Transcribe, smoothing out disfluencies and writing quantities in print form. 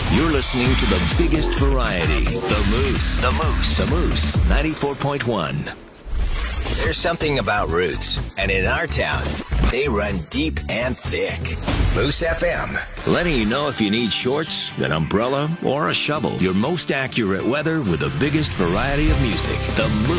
You're listening to the biggest variety, The Moose. The Moose. The Moose, 94.1. There's something about roots, and in our town, they run deep and thick. Moose FM, letting you know if you need shorts, an umbrella, or a shovel. Your most accurate weather with the biggest variety of music. The Moose.